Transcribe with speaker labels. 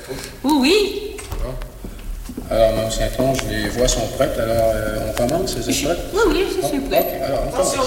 Speaker 1: Oui, oui.
Speaker 2: Bon. Alors, Mme Saint-Onge, les voix sont prêtes, alors on commence, c'est prêt?
Speaker 1: Oui, oui, je suis prête.
Speaker 2: Ok, alors on commence.